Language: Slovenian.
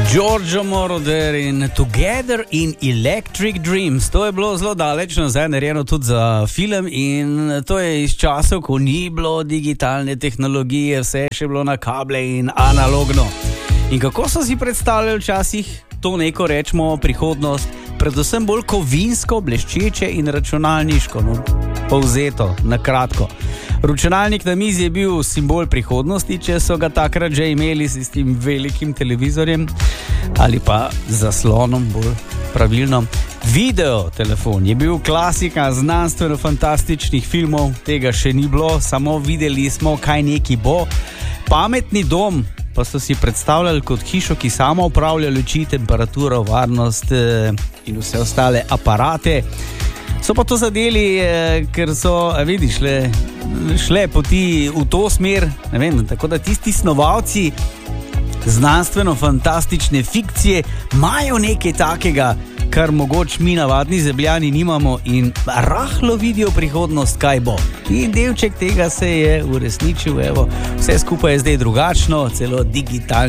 Giorgio Moroder in Together in Electric Dreams. To je bilo zelo daleč nazaj, narejeno tudi za film in to je iz časov, ko ni bilo digitalne tehnologije, vse je še bilo na kable in analogno. In kako so si predstavljali včasih to neko, rečemo, prihodnost, predvsem bolj kovinsko, bleščeče in računalniško, povzeto, na kratko. Računalnik na mizi je bil simbol prihodnosti, če so ga takrat že imeli s tem velikim televizorjem ali pa zaslonom, bolj pravilno. Video telefon je bil klasika znanstveno-fantastičnih filmov, tega še ni bilo, samo videli smo, kaj neki bo. Pametni dom pa so si predstavljali kot hišo, ki sama upravlja luči, temperaturo, varnost in vse ostale aparate. So pa to zadeli, ker so, vidiš, šle poti v to smer, ne vem, tako da tisti snovalci znanstveno-fantastične fikcije imajo nekaj takega, kar mogoče mi navadni zemljani nimamo in rahlo vidijo prihodnost, kaj bo. In delček tega se je uresničil, evo, vse skupaj je zdaj drugačno, celo digitalno.